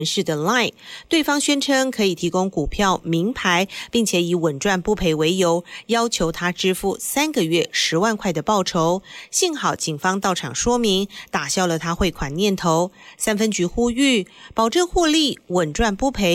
是的 Line， 对方宣称可以提供股票名牌，并且以稳赚不赔为由，要求他支付3个月10万块的报酬。幸好警方到场说明，打消了他汇款念头。三分局呼吁，保证获利，稳赚不赔。